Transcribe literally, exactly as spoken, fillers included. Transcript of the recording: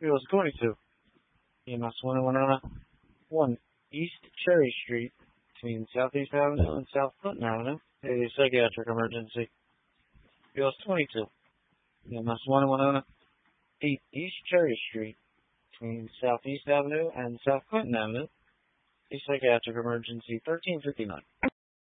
Wheels twenty-two. E M S one oh one oh one East Cherry Street between Southeast Avenue and South Clinton Avenue. A psychiatric emergency. Wheels twenty-two. E M S one oh one oh eight East Cherry Street between Southeast Avenue and South Clinton Avenue. A psychiatric emergency. thirteen fifty-nine.